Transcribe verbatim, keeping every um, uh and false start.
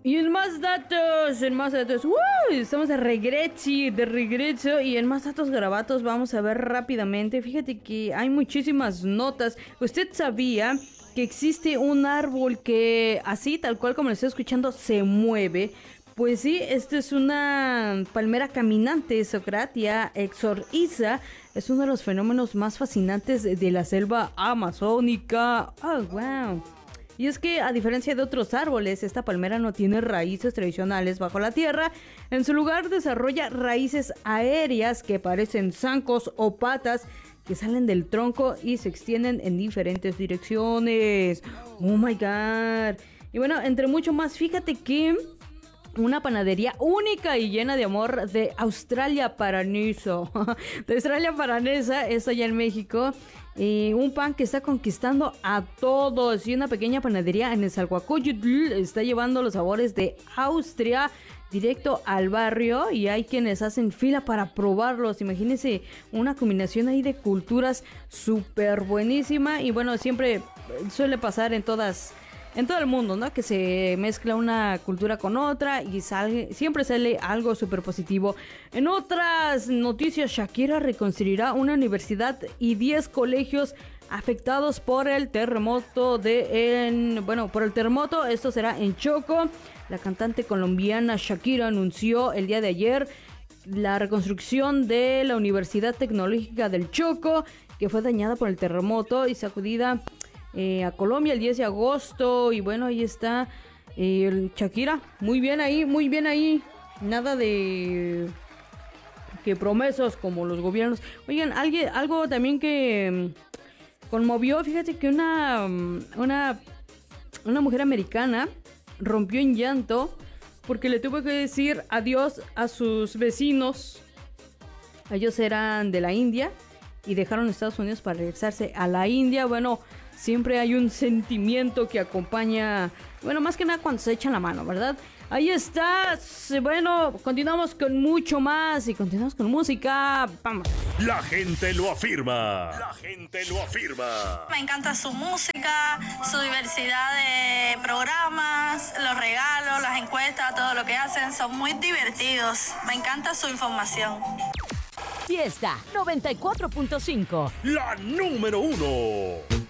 Y en más datos, en más datos, ¡uh! Estamos de regreso, de regreso. Y en más datos grabados vamos a ver rápidamente. Fíjate que hay muchísimas notas. ¿Usted sabía que existe un árbol que así, tal cual como lo estoy escuchando, se mueve? Pues sí, esto es una palmera caminante, Socratia exorhiza. Es uno de los fenómenos más fascinantes de la selva amazónica. ¡Oh, wow! Y es que, a diferencia de otros árboles, esta palmera no tiene raíces tradicionales bajo la tierra. En su lugar desarrolla raíces aéreas que parecen zancos o patas que salen del tronco y se extienden en diferentes direcciones. ¡Oh, my God! Y bueno, entre mucho más, fíjate que una panadería única y llena de amor de Australia Paraneso. De Australia Paranesa, esto allá en México. Y un pan que está conquistando a todos. Y una pequeña panadería en Nezahualcóyotl está llevando los sabores de Austria directo al barrio. Y hay quienes hacen fila para probarlos. Imagínense una combinación ahí de culturas súper buenísima. Y bueno, siempre suele pasar en todas... En todo el mundo, ¿no? Que se mezcla una cultura con otra y sale, siempre sale algo súper positivo. En otras noticias, Shakira reconstruirá una universidad y diez colegios afectados por el terremoto de... En, bueno, por el terremoto, esto será en Choco. La cantante colombiana Shakira anunció el día de ayer la reconstrucción de la Universidad Tecnológica del Choco, que fue dañada por el terremoto y sacudida... Eh, a Colombia el diez de agosto. Y bueno, ahí está eh, Shakira, muy bien ahí, muy bien ahí. Nada de que promesas como los gobiernos. Oigan, alguien, algo también que um, conmovió. Fíjate que una, um, una Una mujer americana rompió en llanto porque le tuvo que decir adiós a sus vecinos. Ellos eran de la India y dejaron Estados Unidos para regresarse a la India. Bueno, siempre hay un sentimiento que acompaña, bueno, más que nada cuando se echan la mano, ¿verdad? Ahí está. Bueno, continuamos con mucho más y continuamos con música. Vamos. La gente lo afirma. La gente lo afirma. Me encanta su música, su diversidad de programas, los regalos, las encuestas, todo lo que hacen. Son muy divertidos. Me encanta su información. Fiesta noventa y cuatro punto cinco. La número uno.